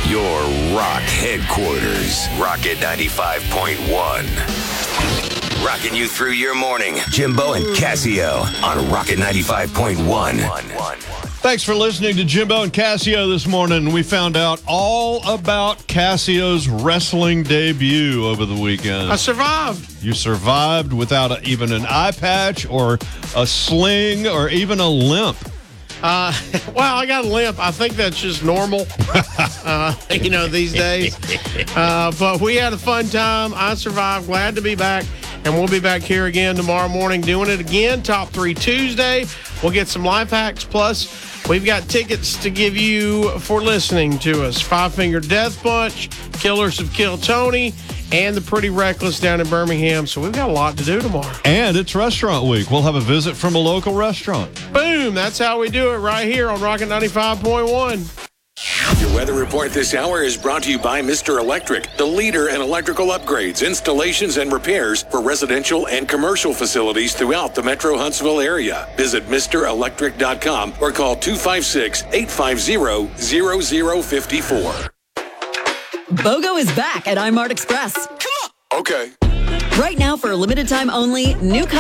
Your rock headquarters. Rocket 95.1. Rocking you through your morning. Jimbo and Casio on Rocket 95.1. Thanks for listening to Jimbo and Casio this morning. We found out all about Casio's wrestling debut over the weekend. I survived. You survived without even an eye patch or a sling or even a limp. Well, I got a limp. I think that's just normal, these days. But we had a fun time. I survived. Glad to be back. And we'll be back here again tomorrow morning doing it again. Top 3 Tuesday. We'll get some life hacks. Plus, we've got tickets to give you for listening to us. Five Finger Death Punch, Killers of Kill Tony, and the Pretty Reckless down in Birmingham. So we've got a lot to do tomorrow. And it's restaurant week. We'll have a visit from a local restaurant. Boom. That's how we do it right here on Rocket 95.1. Your weather report this hour is brought to you by Mr. Electric, the leader in electrical upgrades, installations, and repairs for residential and commercial facilities throughout the Metro Huntsville area. Visit MrElectric.com or call 256-850-0054. BOGO is back at iMart Express. Come on. Okay. Right now, for a limited time only, new